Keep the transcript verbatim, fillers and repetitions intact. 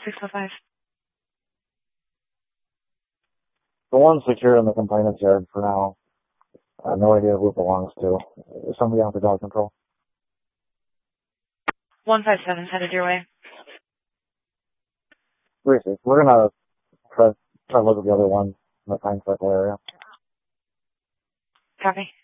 six oh five. The one's secure in the complainant's yard for now. I have no idea who it belongs to. Is somebody out for dog control? one five seven headed your way. Briefly, we're gonna try, try to look at the other one in the Pine Circle area. Copy.